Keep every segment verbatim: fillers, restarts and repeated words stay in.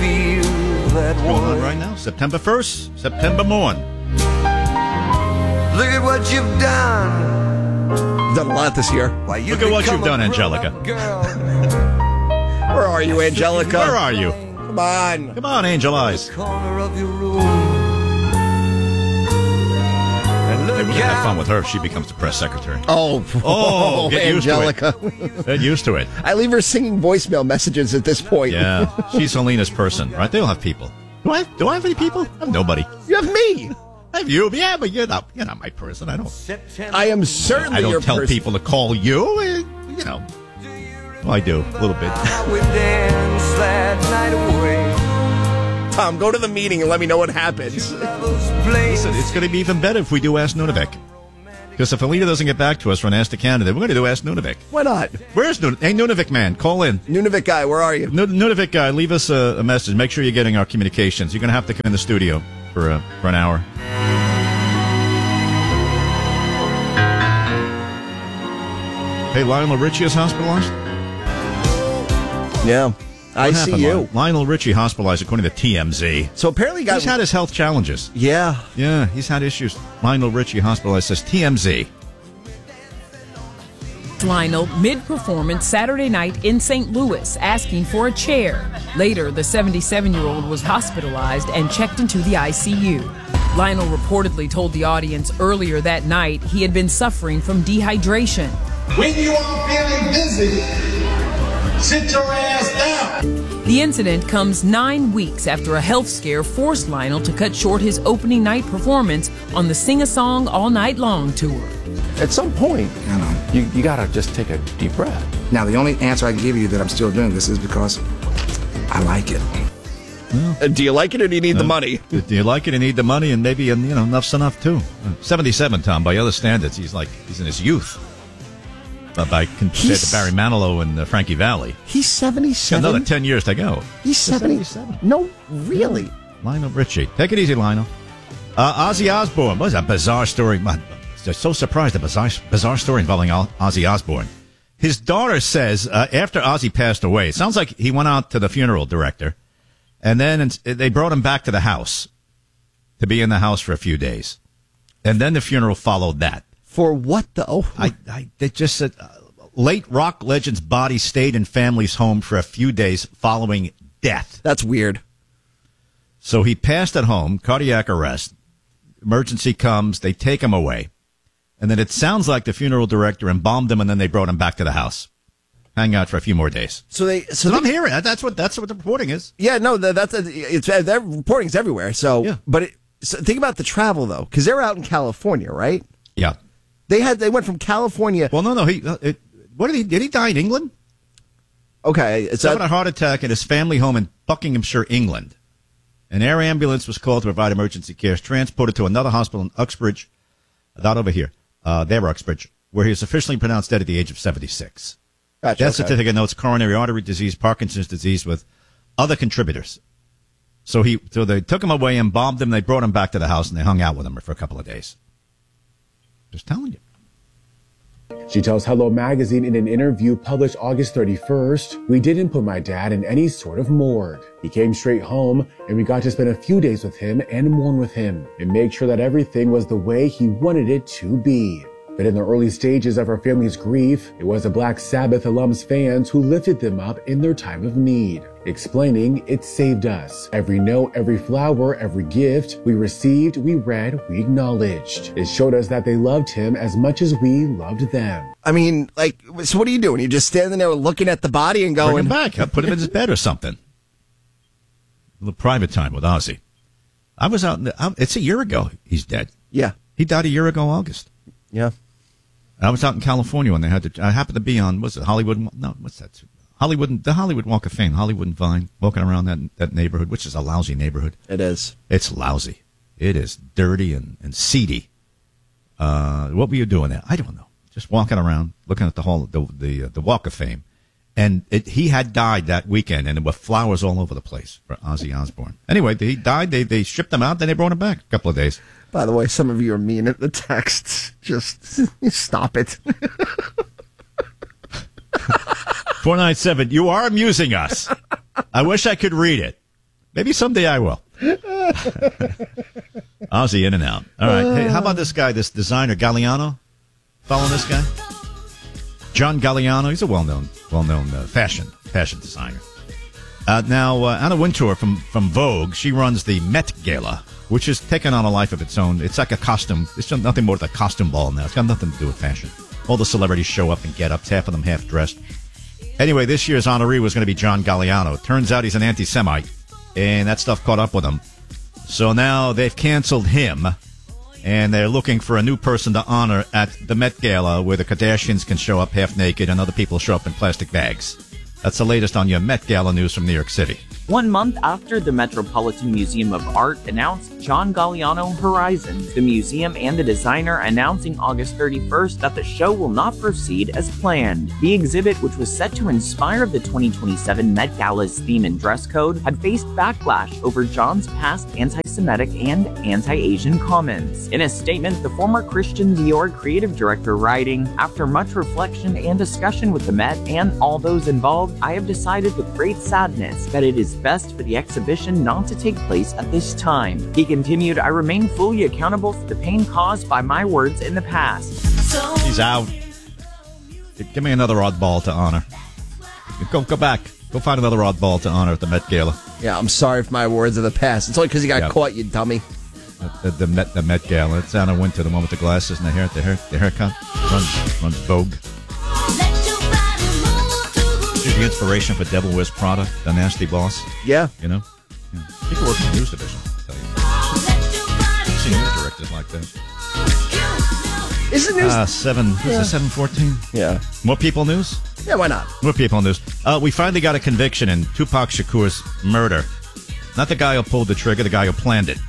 feel that What's going on way. right now? September first, September morn. Look at what you've done. Done a lot this year. Why, you Look at what become you've done, a Angelica. grown-up girl. Where are you, Angelica? Where are you? Come on. Come on, Angel Eyes. Corner of your room. And Hey, look we're going to have fun out. with her if she becomes the press secretary. Oh, Oh, get used to it. Angelica. Get used to it. I leave her singing voicemail messages at this point. Yeah, she's Helena's person, right? They'll have people. Do I, do I have any people? I have nobody. You have me. I have you, yeah, but you're not, you're not my person. I don't, September. I am certainly I your don't tell person. people to call you. eh, You know, well, I do a little bit. How we danced that night away. Tom, go to the meeting and let me know what happens. Lovers place. Listen, it's going to be even better if we do Ask Nunavik. Because if Alina doesn't get back to us for an Ask the Candidate, we're going to do Ask Nunavik. Why not? Where's Nunavik? Hey, Nunavik man, call in. Nunavik guy, where are you? Nu- Nunavik guy, leave us a, a message. Make sure you're getting our communications. You're going to have to come in the studio for uh, for an hour. Hey, Lionel Richie is hospitalized? Yeah. I What see happened, you. Lion- Lionel Richie hospitalized according to T M Z. So apparently, got He's had his health challenges. yeah. Yeah, he's had issues. Lionel Richie hospitalized, says T M Z. Lionel mid-performance Saturday night in Saint Louis, asking for a chair. Later, the seventy-seven-year-old was hospitalized and checked into the I C U. Lionel reportedly told the audience earlier that night he had been suffering from dehydration. When you are feeling dizzy, sit your ass down. The incident comes nine weeks after a health scare forced Lionel to cut short his opening night performance on the Sing a Song All Night Long tour. At some point, You know, you, you gotta just take a deep breath. Now, the only answer I can give you that I'm still doing this is because I like it. uh, do you like it or do you need the money? Do you like it and need the money? And maybe, and you know, enough's enough, too. seventy-seven, Tom, by other standards, he's like, he's in his youth. Uh, by compared He's- to Barry Manilow and uh, Frankie Valli. He's seventy-seven. Another ten years to go. He's seventy. seventy-seven. No, really. Lionel Richie. Take it easy, Lionel. Uh, Ozzy Osbourne. What was that bizarre story? I'm just so surprised. A bizarre, bizarre story involving Al- Ozzy Osbourne. His daughter says uh, after Ozzy passed away, it sounds like he went out to the funeral director, and then it's- they brought him back to the house to be in the house for a few days. And then the funeral followed that. For what the? Oh, I, I they just said uh, late rock legend's body stayed in family's home for a few days following death. that's weird. So he passed at home, cardiac arrest. Emergency comes, they take him away. And then it sounds like the funeral director embalmed him, and then they brought him back to the house. Hang out for a few more days. So they. So So I'm they, hearing that. That's what that's what the reporting is. yeah, no, that, that's a, it's uh, that reporting's everywhere. So, Yeah. but it, so think about the travel though, because they're out in California, right? Yeah. They had they went from California. Well, no, no. He uh, it, what did he did he die in England? Okay, it's Suffered that, a heart attack at his family home in Buckinghamshire, England. An air ambulance was called to provide emergency care. Transported to another hospital in Uxbridge, not over here, uh, there, Uxbridge, where he was officially pronounced dead at the age of seventy-six. gotcha, Death okay. certificate notes coronary artery disease, Parkinson's disease, with other contributors. So he, so they took him away, embalmed him. They brought him back to the house, and they hung out with him for a couple of days. Just telling you. She tells Hello Magazine in an interview published August thirty-first, "We didn't put my dad in any sort of morgue. He came straight home, and we got to spend a few days with him and mourn with him and make sure that everything was the way he wanted it to be." But in the early stages of her family's grief, it was the Black Sabbath alums fans who lifted them up in their time of need, explaining, "It saved us. Every note, every flower, every gift we received, we read, we acknowledged. It showed us that they loved him as much as we loved them." I mean, like, so what are you doing? You're just standing there looking at the body and Bring going, him back. I'll put him in his bed or something. A little private time with Ozzy. I was out in the, um, it's a year ago he's dead. yeah, He died a year ago, August. yeah. I was out in California when they had to, I happened to be on, what's it, Hollywood, no, what's that? Hollywood, the Hollywood Walk of Fame, Hollywood and Vine, walking around that, that neighborhood, which is a lousy neighborhood. It is. It's lousy. It is dirty and, and seedy. Uh, what were you doing there? I don't know. Just walking around, looking at the whole, the, the, uh, the Walk of Fame. And it, he had died that weekend, and there were flowers all over the place for Ozzy Osbourne. Anyway, he died. They they shipped him out. Then they brought him back a couple of days. By the way, some of you are mean at the texts. Just stop it. four nine seven, you are amusing us. I wish I could read it. Maybe someday I will. Ozzy in and out. All right. Hey, how about this guy, this designer, Galliano? Following this guy? John Galliano. He's a well-known, well-known uh, fashion fashion designer. Uh, now, uh, Anna Wintour from, from Vogue, she runs the Met Gala, which has taken on a life of its own. It's like a costume. It's just nothing more than a costume ball now. It's got nothing to do with fashion. All the celebrities show up in get-ups, half of them half-dressed. Anyway, this year's honoree was going to be John Galliano. Turns out he's an anti-Semite, and that stuff caught up with him. So now they've canceled him, and they're looking for a new person to honor at the Met Gala, where the Kardashians can show up half naked and other people show up in plastic bags. That's the latest on your Met Gala news from New York City. One month after the Metropolitan Museum of Art announced John Galliano Horizons, the museum and the designer announcing August thirty-first that the show will not proceed as planned. The exhibit, which was set to inspire the twenty twenty-seven Met Gala's theme and dress code, had faced backlash over John's past anti-Semitic and anti-Asian comments. In a statement, the former Christian Dior creative director writing, "After much reflection and discussion with the Met and all those involved, I have decided with great sadness that it is best for the exhibition not to take place at this time." He continued, "I remain fully accountable for the pain caused by my words in the past." He's out. Give me another oddball to honor. Go, go back. Go find another oddball to honor at the Met Gala. Yeah, I'm sorry for my words of the past. It's only because you got Yeah. caught, you dummy. The, the, the, Met, the Met Gala. It's Anna Wintour, the one with the glasses and the hair, the hair, the haircut. Runs, runs Vogue. She's the inspiration for Devil Wears Prada, the nasty boss. Yeah. You know? Yeah. She could work in the news division, I'll tell you. I've seen news directors like that. Isn't news? Uh, seven, what's Yeah. it, seven fourteen? Yeah. More People news? Yeah, why not? More People news. Uh, we finally got a conviction in Tupac Shakur's murder. Not the guy who pulled the trigger, the guy who planned it.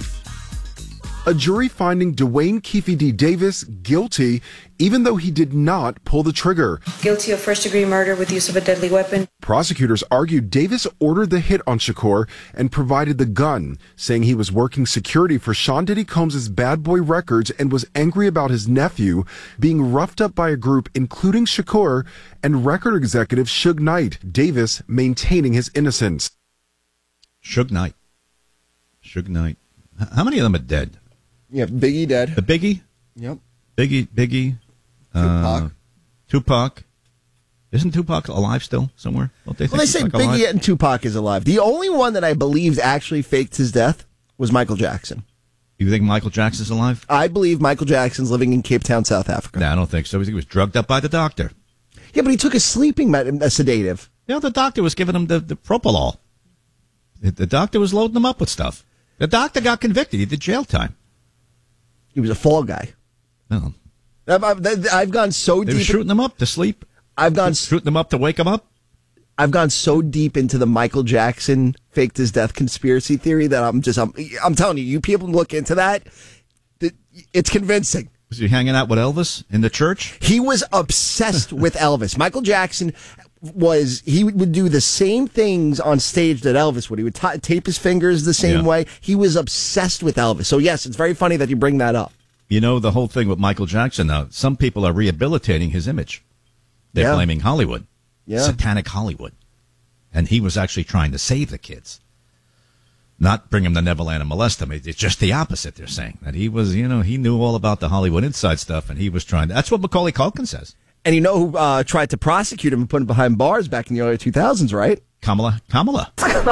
A jury finding Dwayne Keefe D. Davis guilty, even though he did not pull the trigger. Guilty of first-degree murder with use of a deadly weapon. Prosecutors argued Davis ordered the hit on Shakur and provided the gun, saying he was working security for Sean Diddy Combs' Bad Boy Records and was angry about his nephew being roughed up by a group including Shakur and record executive Suge Knight, Davis maintaining his innocence. Suge Knight. Suge Knight. H- How many of them are dead? Yeah, Biggie dead. The Biggie? Yep. Biggie, Biggie. Tupac. Uh, Tupac. Isn't Tupac alive still somewhere? Don't they think Well, they he's say like Biggie alive? and Tupac is alive. The only one that I believed actually faked his death was Michael Jackson. You think Michael Jackson's alive? I believe Michael Jackson's living in Cape Town, South Africa. No, I don't think so. He was drugged up by the doctor. Yeah, but he took a sleeping med- a sedative. You know, the doctor was giving him the, the propofol. The, the doctor was loading him up with stuff. The doctor got convicted. He did jail time. He was a fall guy. No. I've, I've, I've gone so They deep. were shooting him up to sleep. I've gone shooting him up to wake him up. I've gone so deep into the Michael Jackson faked his death conspiracy theory that I'm just I'm, I'm telling you, you people look into that. It's convincing. Was he hanging out with Elvis in the church? He was obsessed with Elvis. Michael Jackson was he would do the same things on stage that Elvis would. He would t- tape his fingers the same Yeah. way. He was obsessed with Elvis. So yes, it's very funny that you bring that up. You know, the whole thing with Michael Jackson now, some people are rehabilitating his image. They're Yeah. blaming Hollywood. Yeah. Satanic Hollywood. And he was actually trying to save the kids. Not bring him to Neverland and molest them. It's just the opposite, they're saying. That he was, you know, he knew all about the Hollywood inside stuff, and he was trying to. That's what Macaulay Culkin says. And you know who uh, tried to prosecute him and put him behind bars back in the early two thousands, right? Kamala. Kamala.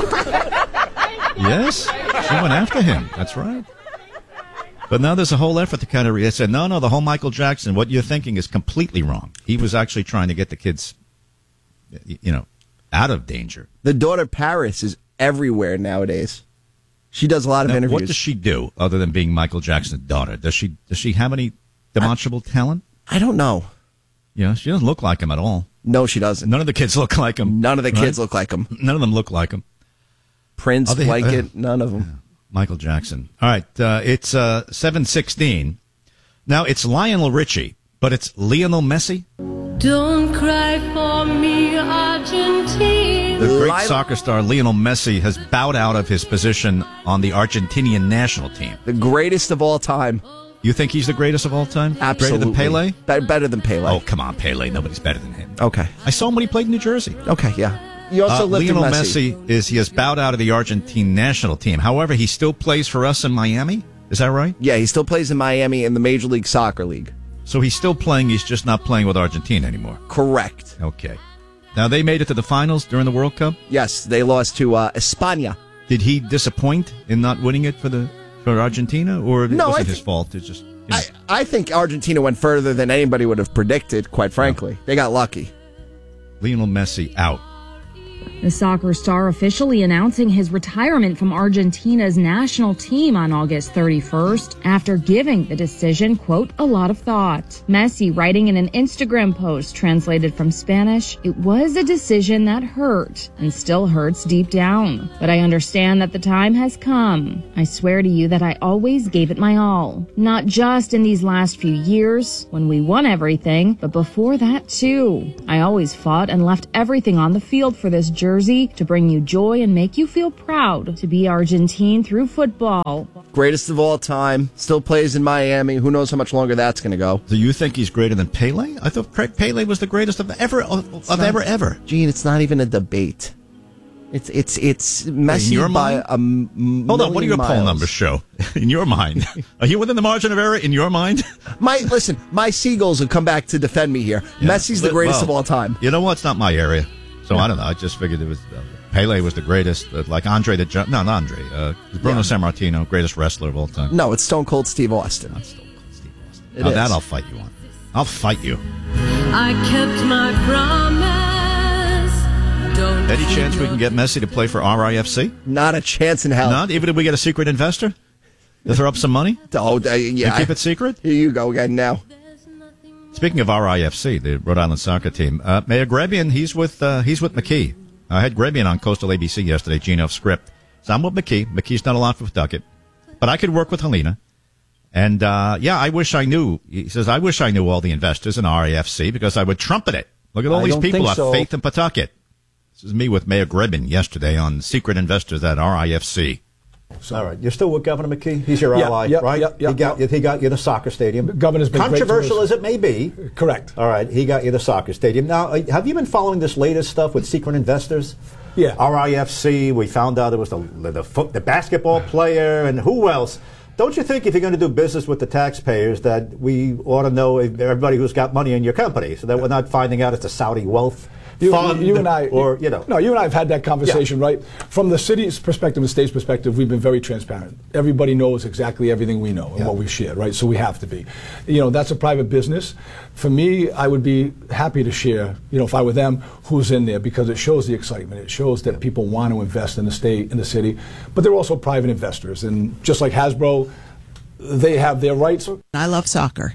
Yes. She went after him. That's right. But now there's a whole effort to kind of. They said, no, no, the whole Michael Jackson, what you're thinking is completely wrong. He was actually trying to get the kids, you know, out of danger. The daughter Paris is everywhere nowadays. She does a lot of Now, interviews. what does she do other than being Michael Jackson's daughter? Does she does she have any demonstrable talent? I don't know. You know, she doesn't look like him at all. No, she doesn't. None of the kids look like him. None of the right? kids look like him. None of them look like him. Prince, Are they- Blanket, uh, none of them. Michael Jackson. All right, uh, it's uh, seven sixteen. Now, it's Lionel Richie, but it's Lionel Messi. Don't cry for me, Argentina. The great Lionel- soccer star Lionel Messi has bowed out of his position on the Argentinian national team. The greatest of all time. You think he's the greatest of all time? Absolutely. Greater than Pele? Be- better than Pele. Oh, come on, Pele. Nobody's better than him. Okay. I saw him when he played in New Jersey. Okay, yeah. You also uh, lifted Lionel Messi. Messi is he has bowed out of the Argentine national team. However, he still plays for us in Miami. Is that right? Yeah, he still plays in Miami in the Major League Soccer League. So he's still playing. He's just not playing with Argentina anymore. Correct. Okay. Now, they made it to the finals during the World Cup? Yes, they lost to uh, España. Did he disappoint in not winning it for the for Argentina, or No, it wasn't I his thi- fault? It's just you know. I, I think Argentina went further than anybody would have predicted, quite frankly. They got lucky. Lionel Messi out. The soccer star officially announcing his retirement from Argentina's national team on August thirty-first after giving the decision, quote, a lot of thought. Messi writing in an Instagram post translated from Spanish, it was a decision that hurt and still hurts deep down. But I understand that the time has come. I swear to you that I always gave it my all. Not just in these last few years when we won everything, but before that too. I always fought and left everything on the field for this jersey to bring you joy and make you feel proud to be Argentine through football. Greatest of all time. Still plays in Miami. Who knows how much longer that's going to go. Do you think he's greater than Pele? I thought Craig Pele was the greatest of ever of, of not, ever ever. Gene, it's not even a debate. It's it's it's Messi in your by mind? a m- Hold on, what do your million poll miles. numbers show? In your mind, are you within the margin of error? In your mind, My listen, my Seagulls have come back to defend me here. Yeah. Messi's the greatest Well, of all time. You know what? It's not my area, so I don't know. I just figured it was uh, Pele was the greatest, uh, like Andre the Gi- no, not Andre, uh, Bruno Yeah. Sammartino, greatest wrestler of all time. No, it's Stone Cold Steve Austin. Not Stone Cold Steve Austin. It Now is. that I'll fight you on. I'll fight you. I kept my promise. Don't Any chance we can get Messi to play for R I F C? Not a chance in hell. Not even if we get a secret investor to throw up some money. Oh, uh, yeah. And keep it secret. Here you go again now. Speaking of R I F C, the Rhode Island soccer team, uh, Mayor Grebian, he's with uh, he's with McKee. I had Grebian on Coastal A B C yesterday, Gino Script. So I'm with McKee. McKee's done a lot for Pawtucket, but I could work with Helena. And uh, yeah, I wish I knew. He says I wish I knew all the investors in R I F C because I would trumpet it. Look at all I these don't people who think have so. faith in Pawtucket. This is me with Mayor Grebian yesterday on secret investors at R I F C. All right, you're still with Governor McKee. He's your Yeah, ally, yeah, right? yeah, yeah, he got yeah. you. He got you the soccer stadium. The governor's been great to controversial us. as it may be. Correct. All right, he got you the soccer stadium. Now, uh, have you been following this latest stuff with secret investors? Yeah. R I F C. We found out it was the the, foot, the basketball player and who else. Don't you think if you're going to do business with the taxpayers that we ought to know everybody who's got money in your company so that we're not finding out it's a Saudi wealth You, fund you and I, or, you know. No, you and I have had that conversation, Yeah. right? From the city's perspective and state's perspective, we've been very transparent. Everybody knows exactly everything we know and Yeah. what we share, right? So we have to be. You know, that's a private business. For me, I would be happy to share, you know, if I were them, who's in there because it shows the excitement. It shows that people want to invest in the state, in the city. But they're also private investors. And just like Hasbro, they have their rights. I love soccer.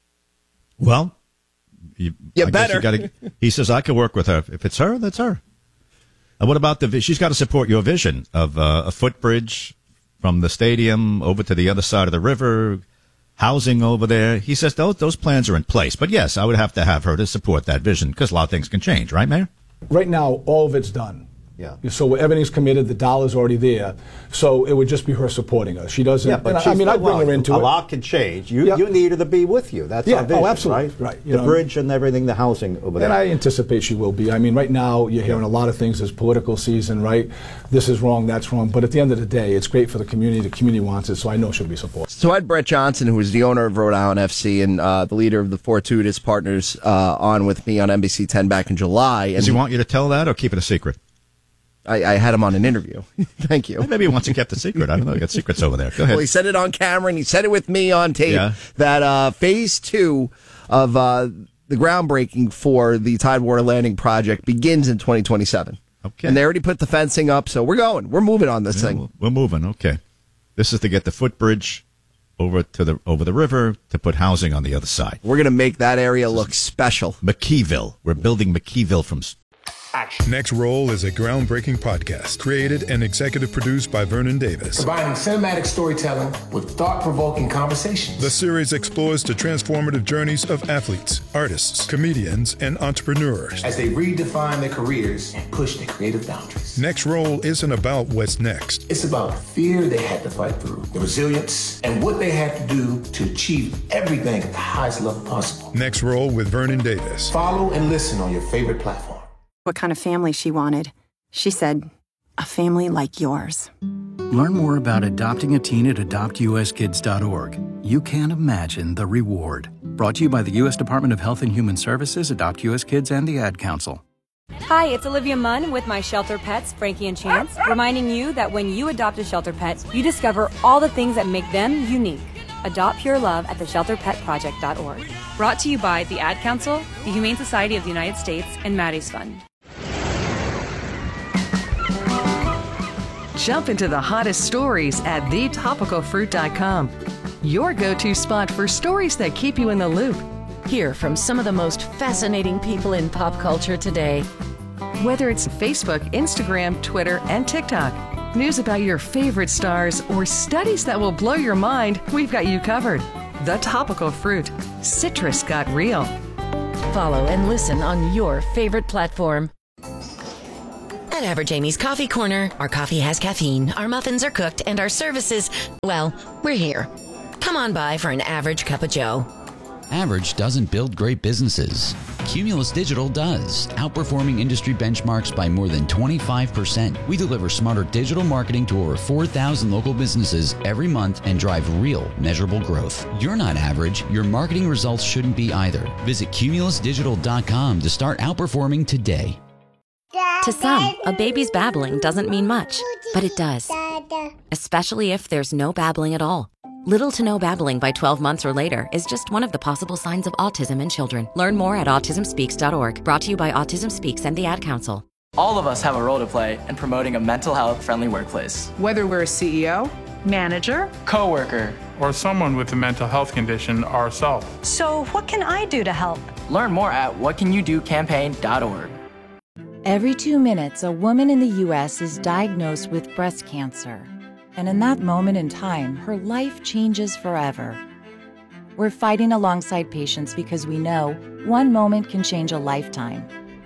Well, you, You I guess better. You gotta, he says I could work with her. If it's her, that's her. And what about the? vi- She's got to support your vision of uh, a footbridge from the stadium over to the other side of the river, housing over there. He says those those plans are in place. But yes, I would have to have her to support that vision because a lot of things can change, right, Mayor? Right now, all of it's done. Yeah. So everything's committed. The dollar's already there. So it would just be her supporting us. She doesn't. Yeah, but and I- I she's mean, I still- bring well, her into a it. lot can change. You Yeah. you need her to be with you. That's Yeah, our oh, vision, absolutely. right? Right, you The know. bridge and everything, the housing over there. And I anticipate she will be. I mean, right now you're hearing a lot of things. There's political season, right? This is wrong, that's wrong. But at the end of the day, it's great for the community. The community wants it, so I know she'll be supported. So I had Brett Johnson, who is the owner of Rhode Island F C and uh, the leader of the Fortuitous Partners, uh, on with me on N B C ten back in July. And Does he want you to tell that or keep it a secret? I, I had him on an interview. Thank you. Maybe he wants it kept a secret. I don't know. You got secrets over there. Go ahead. Well, he said it on camera, and he said it with me on tape, Yeah. that uh, phase two of uh, the groundbreaking for the Tidewater Landing project begins in twenty twenty-seven. Okay. And they already put the fencing up, so we're going. We're moving on this Yeah, thing. we're- We're moving. Okay. This is to get the footbridge over to the over the river to put housing on the other side. We're going to make that area look special. McKeeville. We're building McKeeville from. s- Next Roll is a groundbreaking podcast created and executive produced by Vernon Davis. Combining cinematic storytelling with thought-provoking conversations. The series explores the transformative journeys of athletes, artists, comedians, and entrepreneurs. As they redefine their careers and push their creative boundaries. Next Roll isn't about what's next. It's about the fear they had to fight through, the resilience, and what they had to do to achieve everything at the highest level possible. Next Roll with Vernon Davis. Follow and listen on your favorite platform. what kind of family she wanted. She said, a family like yours. Learn more about adopting a teen at adopt u s kids dot org. You can't imagine the reward. Brought to you by the U S Department of Health and Human Services, Adopt U S Kids, and the Ad Council. Hi, it's Olivia Munn with my shelter pets, Frankie and Chance, reminding you that when you adopt a shelter pet, you discover all the things that make them unique. Adopt pure love at the shelter pet project dot org. Brought to you by the Ad Council, the Humane Society of the United States, and Maddie's Fund. Jump into the hottest stories at the topical fruit dot com. Your go-to spot for stories that keep you in the loop. Hear from some of the most fascinating people in pop culture today. Whether it's Facebook, Instagram, Twitter, and TikTok, news about your favorite stars, or studies that will blow your mind, we've got you covered. The Topical Fruit. Citrus got real. Follow and listen on your favorite platform. At Average Amy's Coffee Corner, our coffee has caffeine, our muffins are cooked, and our services, well, we're here. Come on by for an average cup of joe. Average doesn't build great businesses. Cumulus Digital does, outperforming industry benchmarks by more than twenty-five percent. We deliver smarter digital marketing to over four thousand local businesses every month and drive real, measurable growth. You're not average. Your marketing results shouldn't be either. Visit cumulus digital dot com to start outperforming today. To some, a baby's babbling doesn't mean much, but it does. Especially if there's no babbling at all. Little to no babbling by twelve months or later is just one of the possible signs of autism in children. Learn more at autism speaks dot org. Brought to you by Autism Speaks and the Ad Council. All of us have a role to play in promoting a mental health friendly workplace. Whether we're a C E O, manager, coworker, or someone with a mental health condition ourselves. So what can I do to help? Learn more at what can you do campaign dot org. Every two minutes, a woman in the U S is diagnosed with breast cancer. And in that moment in time, her life changes forever. We're fighting alongside patients because we know one moment can change a lifetime.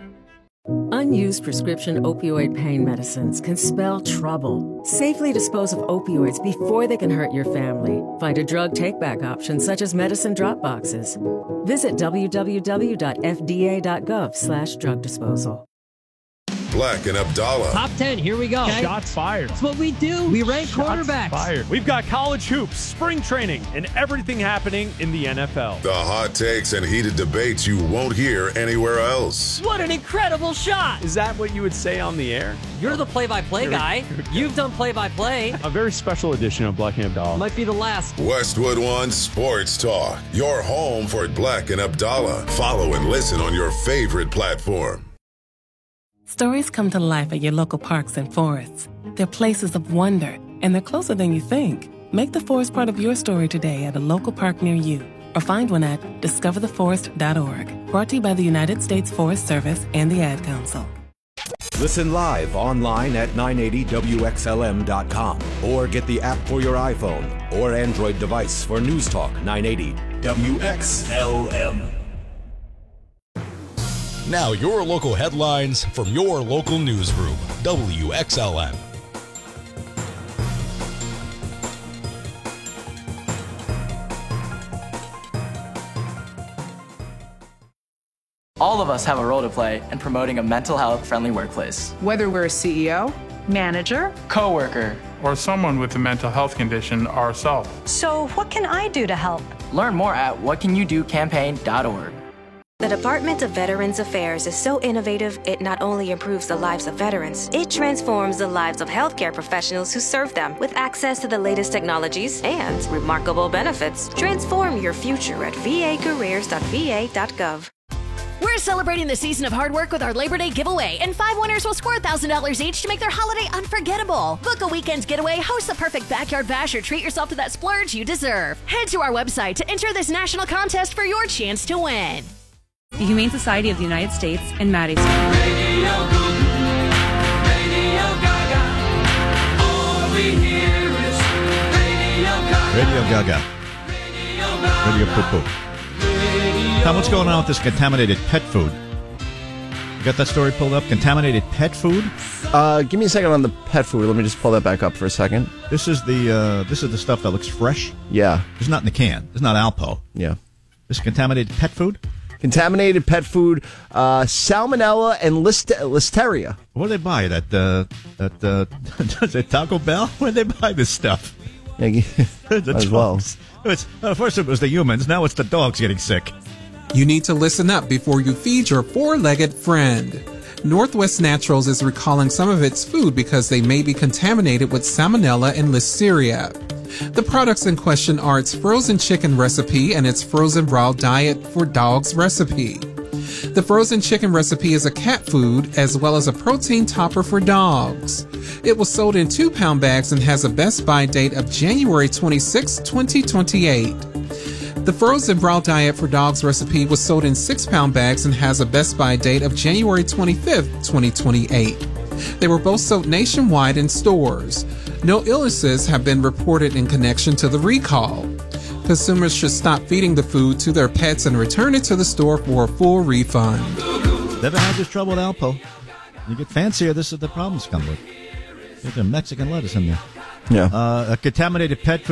Unused prescription opioid pain medicines can spell trouble. Safely dispose of opioids before they can hurt your family. Find a drug take-back option such as medicine drop boxes. Visit w w w dot f d a dot gov slash drug disposal. Black and Abdallah. Top ten, here we go. Okay. Shots fired. That's what we do. We rank Shots quarterbacks. Fired. We've got college hoops, spring training, and everything happening in the N F L. The hot takes and heated debates you won't hear anywhere else. What an incredible shot. Is that what you would say on the air? You're the play-by-play guy. You've done play-by-play. A very special edition of Black and Abdallah. Might be the last. Westwood One Sports Talk. Your home for Black and Abdallah. Follow and listen on your favorite platform. Stories come to life at your local parks and forests. They're places of wonder, and they're closer than you think. Make the forest part of your story today at a local park near you, or find one at discover the forest dot org. Brought to you by the United States Forest Service and the Ad Council. Listen live online at nine eighty W X L M dot com, or get the app for your iPhone or Android device for News Talk nine eighty W X L M. Now your local headlines from your local newsroom, W X L M. All of us have a role to play in promoting a mental health friendly workplace. Whether we're a C E O, manager, coworker, or someone with a mental health condition ourselves. So what can I do to help? Learn more at what can you do campaign dot org. The Department of Veterans Affairs is so innovative, it not only improves the lives of veterans, it transforms the lives of healthcare professionals who serve them. With access to the latest technologies and remarkable benefits, transform your future at v a careers dot v a dot gov. We're celebrating the season of hard work with our Labor Day giveaway, and five winners will score one thousand dollars each to make their holiday unforgettable. Book a weekend getaway, host the perfect backyard bash, or treat yourself to that splurge you deserve. Head to our website to enter this national contest for your chance to win. The Humane Society of the United States and Maddie's Fund. Radio Gaga, Radio Gaga, all we hear is Radio Gaga. Radio Gaga. Radio Poo Poo. Tom, what's going on with this contaminated pet food? You got that story pulled up? Contaminated pet food? Uh, give me a second on the pet food. Let me just pull that back up for a second. This is the uh, this is the stuff that looks fresh. Yeah. It's not in the can. It's not Alpo. Yeah. This is contaminated pet food? Contaminated pet food, uh, salmonella and list- listeria. What do they buy? At uh, at uh, is it Taco Bell? Where do they buy this stuff? Yeah, the as well. It's, uh, first it was the humans, now it's the dogs getting sick. You need to listen up before you feed your four-legged friend. Northwest Naturals is recalling some of its food because they may be contaminated with salmonella and listeria. The products in question are its frozen chicken recipe and its frozen raw diet for dogs recipe. The frozen chicken recipe is a cat food as well as a protein topper for dogs. It was sold in two-pound bags and has a best-by date of January twenty-sixth, twenty twenty-eight. The frozen raw diet for dogs recipe was sold in six-pound bags and has a best-by date of January twenty-fifth, twenty twenty-eight. They were both sold nationwide in stores. No illnesses have been reported in connection to the recall. Consumers should stop feeding the food to their pets and return it to the store for a full refund. Never had this trouble with Alpo. You get fancier, this is the problems come with. There's a Mexican lettuce in there. Yeah. Uh, a contaminated pet food.